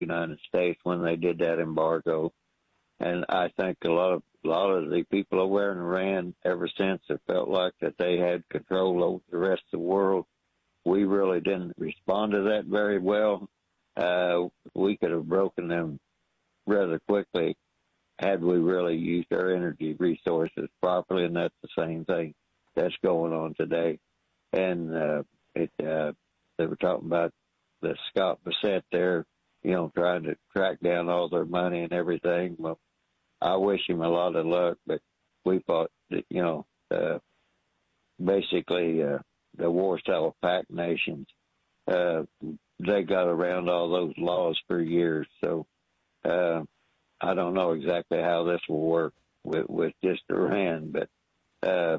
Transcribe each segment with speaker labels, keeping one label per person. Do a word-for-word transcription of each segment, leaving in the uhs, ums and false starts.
Speaker 1: United States when they did that embargo. And I think a lot of a lot of the people over there in Iran ever since have felt like that they had control over the rest of the world. We really didn't respond to that very well. Uh, we could have broken them rather quickly had we really used our energy resources properly, and that's the same thing that's going on today. And uh, it, uh, they were talking about the Scott Bassett there, you know, trying to track down all their money and everything. Well, I wish him a lot of luck, but we thought that, you know, uh, basically uh, the Warsaw Pact nations, uh, they got around all those laws for years. So uh, I don't know exactly how this will work with, with just Iran, but uh,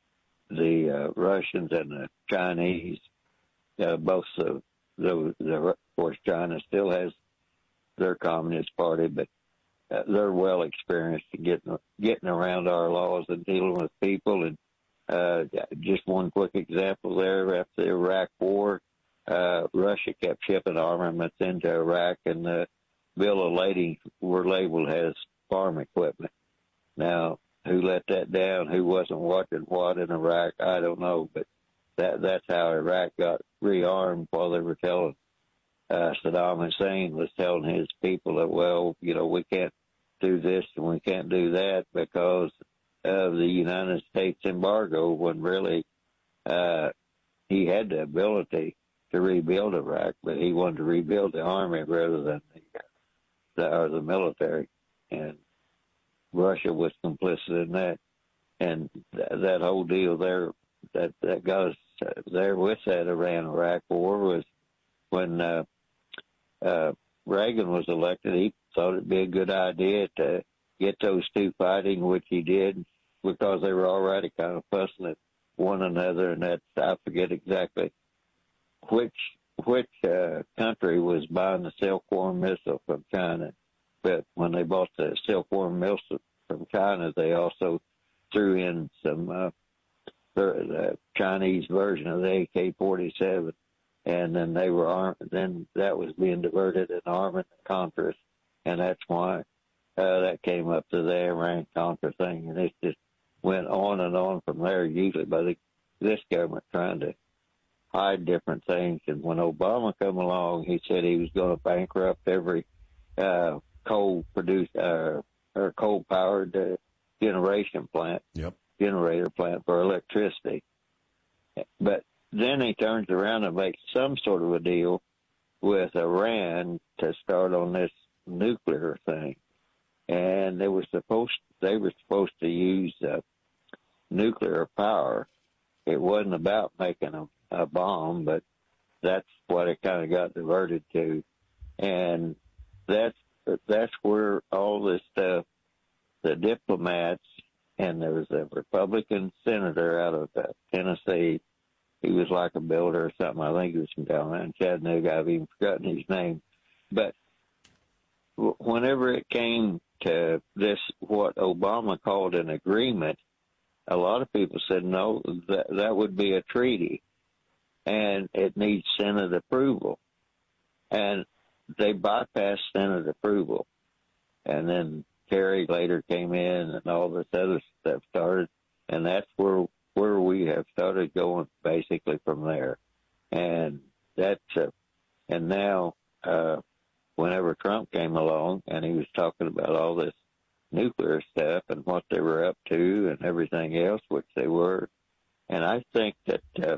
Speaker 1: the uh, Russians and the Chinese, uh, both the, the, the, of course, China still has their Communist Party, but uh, they're well experienced in getting, getting around our laws and dealing with people. And uh, just one quick example there, after the Iraq War, uh, Russia kept shipping armaments into Iraq, and the bill of lading were labeled as farm equipment. Now, who let that down? Who wasn't watching what in Iraq? I don't know, but that that's how Iraq got rearmed while they were telling uh, Saddam Hussein was telling his people that, well, you know, we can't do this and we can't do that because of the United States embargo, when really uh, he had the ability to rebuild Iraq, but he wanted to rebuild the army rather than the, the, or the military. And Russia was complicit in that. And th- that whole deal there, that, that got us uh, there with that Iran-Iraq war was when uh, uh, Reagan was elected. He thought it'd be a good idea to get those two fighting, which he did, because they were already kind of fussing at one another. And that's, I forget exactly which which uh, country was buying the Silkworm missile from China. But when they bought the Silkworm missile from China, they also threw in some uh, the, the Chinese version of the A K forty-seven, and then they were armed. Then that was being diverted in arming the Contras, and that's why uh, that came up to the Iran-Contra thing, and it just went on and on from there. Usually by the, this government trying to hide different things. And when Obama came along, he said he was going to bankrupt every uh, coal produced uh, or coal powered uh, generation plant,
Speaker 2: yep.
Speaker 1: generator plant for electricity. But then he turns around and makes some sort of a deal with Iran to start on this nuclear thing. And they were supposed they were supposed to use uh, nuclear power. It wasn't about making a, a bomb, but that's what it kind of got diverted to. And that's that's where all this stuff, the diplomats, and there was a Republican senator out of uh, Tennessee. He was like a builder or something. I think he was from down in Chattanooga. I've even forgotten his name. But w- whenever it came to this, what Obama called an agreement, a lot of people said, no, that, that would be a treaty, and it needs Senate approval. And they bypassed Senate approval. And then Kerry later came in, and all this other stuff started, and that's where where we have started going basically from there. And that's uh, and now uh, whenever Trump came along and he was talking about all this nuclear stuff and what they were up to and everything else, which they were, and I think that uh,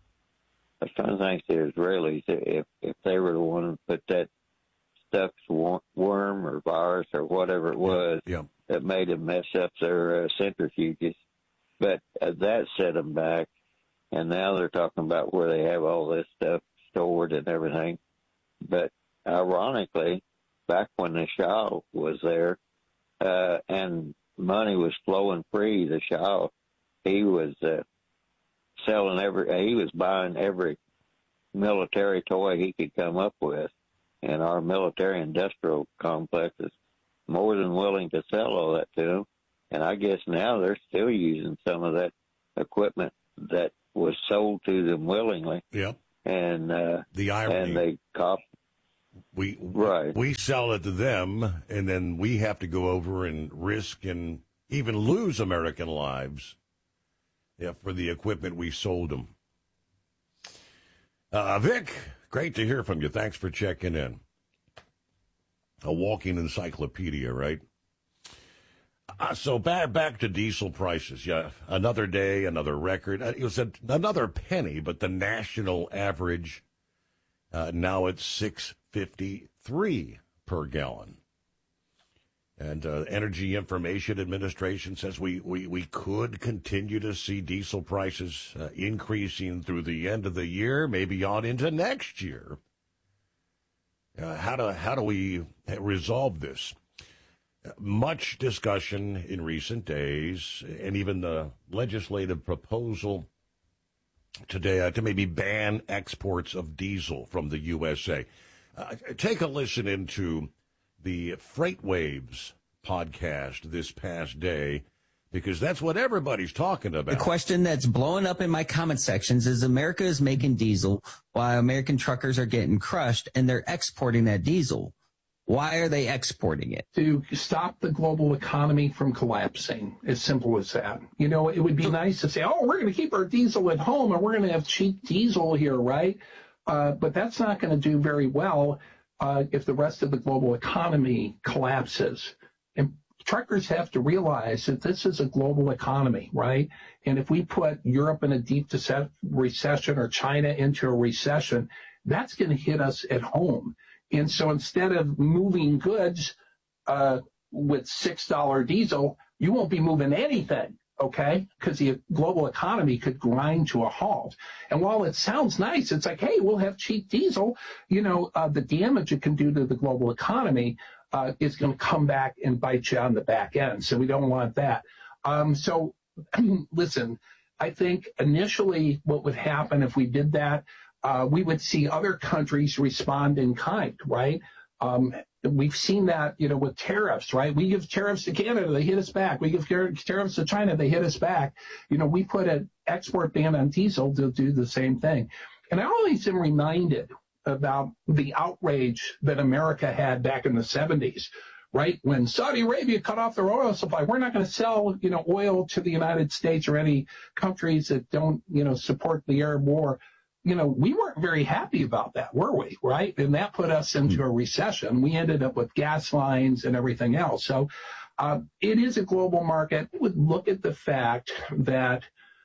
Speaker 1: I was trying to think the Israelis, if if they were the one who put that stuck worm or virus or whatever it was
Speaker 2: yeah, yeah.
Speaker 1: that made them mess up their uh, centrifuges. But uh, that set them back, and now they're talking about where they have all this stuff stored and everything. But ironically, back when the Shah was there uh, and money was flowing free, the Shah, he was uh, selling every, he was buying every military toy he could come up with. And our military industrial complex is more than willing to sell all that to them. And I guess now they're still using some of that equipment that was sold to them willingly.
Speaker 2: Yeah.
Speaker 1: And, uh,
Speaker 2: the irony.
Speaker 1: and they cop.
Speaker 2: We
Speaker 1: right.
Speaker 2: we sell it to them, and then we have to go over and risk and even lose American lives, yeah, for the equipment we sold them. Uh, Vic, great to hear from you. Thanks for checking in. A walking encyclopedia, right? Uh, so back back to diesel prices. Yeah, another day, another record. It was a, another penny, but the national average uh, now at six fifty-three per gallon. And uh, Energy Information Administration says we, we, we could continue to see diesel prices uh, increasing through the end of the year, maybe on into next year. Uh, how do how do we resolve this? Much discussion in recent days, and even the legislative proposal today uh, to maybe ban exports of diesel from the U S A. Uh, take a listen into the Freight Waves podcast this past day, because that's what everybody's talking about.
Speaker 3: The question that's blowing up in my comment sections is America is making diesel while American truckers are getting crushed, and they're exporting that diesel. Why are they exporting it?
Speaker 4: To stop the global economy from collapsing. As simple as that. You know, it would be nice to say, oh, we're going to keep our diesel at home and we're going to have cheap diesel here, right? Uh, but that's not going to do very well uh, if the rest of the global economy collapses. And truckers have to realize that this is a global economy, right? And if we put Europe in a deep recession or China into a recession, that's going to hit us at home. And so instead of moving goods uh, with six dollars diesel, you won't be moving anything, okay? Because the global economy could grind to a halt. And while it sounds nice, it's like, hey, we'll have cheap diesel. You know, uh, the damage it can do to the global economy uh, is going to come back and bite you on the back end. So we don't want that. Um, so listen, I think initially what would happen if we did that, Uh, we would see other countries respond in kind, right? Um, we've seen that, you know, with tariffs, right? We give tariffs to Canada, they hit us back. We give tariffs to China, they hit us back. You know, we put an export ban on diesel to do the same thing. And I always am reminded about the outrage that America had back in the seventies, right? When Saudi Arabia cut off their oil supply, we're not going to sell, you know, oil to the United States or any countries that don't, you know, support the Arab war. You know, we weren't very happy about that, were we? Right? And that put us into a recession. We ended up with gas lines and everything else. So uh, it is a global market. We would look at the fact that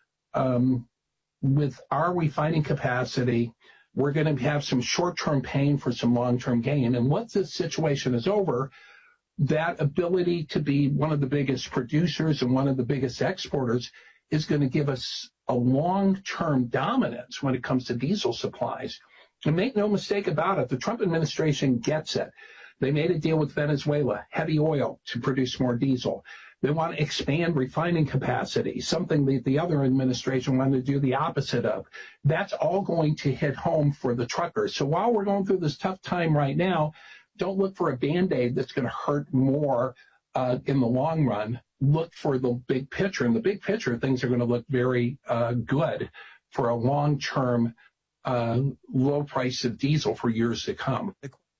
Speaker 4: um, with our refining capacity, we're going to have some short-term pain for some long-term gain. And once this situation is over, that ability to be one of the biggest producers and one of the biggest exporters is going to give us a long-term dominance when it comes to diesel supplies. And make no mistake about it, the Trump administration gets it. They made a deal with Venezuela, heavy oil, to produce more diesel. They want to expand refining capacity, something that the other administration wanted to do the opposite of. That's all going to hit home for the truckers. So while we're going through this tough time right now, don't look for a Band-Aid that's going to hurt more uh, in the long run. Look for the big picture. In the big picture, things are going to look very uh, good for a long-term uh, low price of diesel for years to come.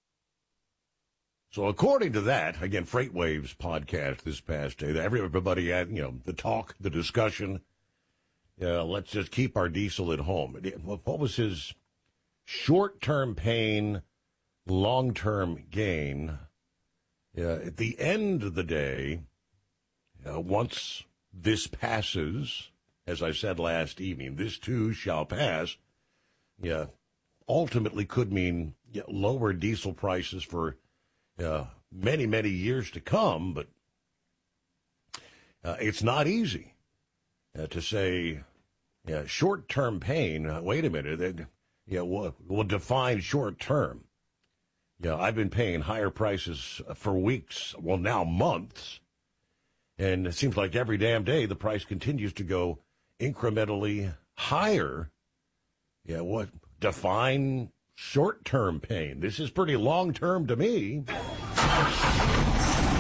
Speaker 2: So according to that, again, Freight Waves podcast this past day, everybody had, you know, the talk, the discussion, uh, let's just keep our diesel at home. What was his short-term pain, long-term gain? Uh, at the end of the day, Uh, once this passes, as I said last evening, this too shall pass, yeah, ultimately could mean yeah, lower diesel prices for uh, many, many years to come. But uh, it's not easy uh, to say yeah, short-term pain. Uh, wait a minute. That, yeah, we'll, we'll define short-term. Yeah, I've been paying higher prices for weeks, well, now months. And it seems like every damn day the price continues to go incrementally higher. Yeah, what define short-term pain? This is pretty long-term to me.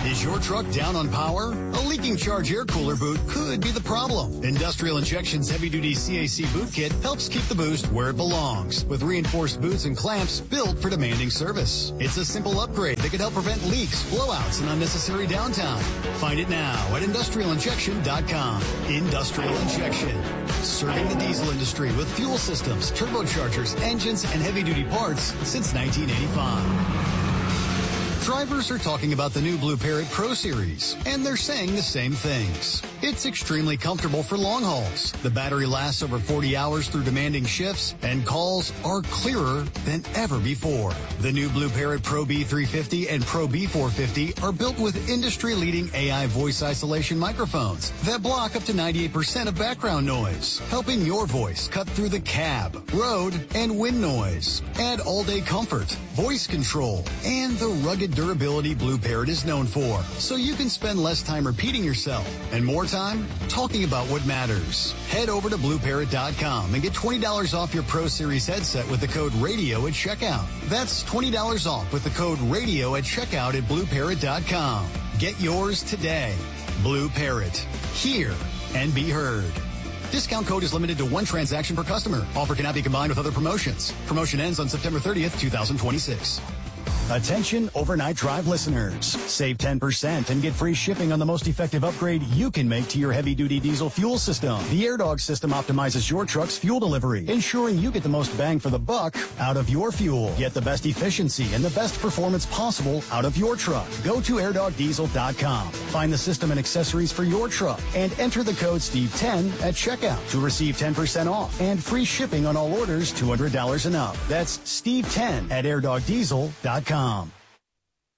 Speaker 5: Is your truck down on power? A leaking charge air cooler boot could be the problem. Industrial Injection's heavy-duty C A C boot kit helps keep the boost where it belongs, with reinforced boots and clamps built for demanding service. It's a simple upgrade that can help prevent leaks, blowouts, and unnecessary downtime. Find it now at industrial injection dot com. Industrial Injection, serving the diesel industry with fuel systems, turbochargers, engines, and heavy-duty parts since nineteen eighty-five. Drivers are talking about the new Blue Parrot Pro Series, and they're saying the same things. It's extremely comfortable for long hauls. The battery lasts over forty hours through demanding shifts, and calls are clearer than ever before. The new Blue Parrot Pro B three fifty and Pro B four fifty are built with industry-leading A I voice isolation microphones that block up to ninety-eight percent of background noise, helping your voice cut through the cab, road, and wind noise. Add all-day comfort, voice control, and the rugged durability Blue Parrot is known for, so you can spend less time repeating yourself and more time talking about what matters. Head over to blue parrot dot com and get twenty dollars off your Pro Series headset with the code RADIO at checkout. That's twenty dollars off with the code RADIO at checkout at blue parrot dot com. Get yours today. Blue Parrot. Hear and be heard. Discount code is limited to one transaction per customer. Offer cannot be combined with other promotions. Promotion ends on September thirtieth, twenty twenty-six.
Speaker 6: Attention overnight drive listeners. Save ten percent and get free shipping on the most effective upgrade you can make to your heavy-duty diesel fuel system. The AirDog system optimizes your truck's fuel delivery, ensuring you get the most bang for the buck out of your fuel. Get the best efficiency and the best performance possible out of your truck. Go to air dog diesel dot com. Find the system and accessories for your truck and enter the code Steve ten at checkout to receive ten percent off and free shipping on all orders two hundred dollars and up. That's Steve ten at air dog diesel dot com.